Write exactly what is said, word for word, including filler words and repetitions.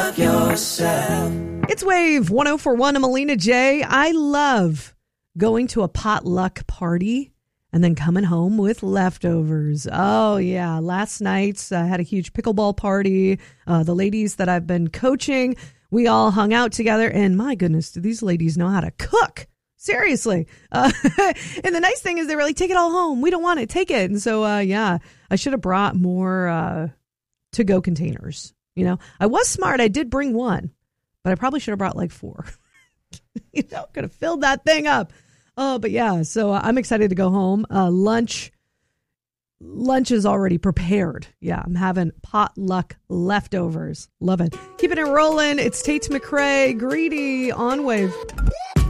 love yourself. It's Wave one oh four point one. I'm Alina J. I love going to a potluck party and then coming home with leftovers. Oh, yeah. Last night, I had a huge pickleball party. Uh, the ladies that I've been coaching, we all hung out together. And my goodness, do these ladies know how to cook? Seriously. Uh, and the nice thing is they were like, take it all home. We don't want it. Take it. And so, uh, yeah, I should have brought more uh, to-go containers. You know, I was smart. I did bring one, but I probably should have brought like four. You know, could have filled that thing up. Oh, but yeah, so I'm excited to go home. Uh, lunch, lunch is already prepared. Yeah, I'm having potluck leftovers. Love it. Keeping it rolling. It's Tate McRae, Greedy on Wave.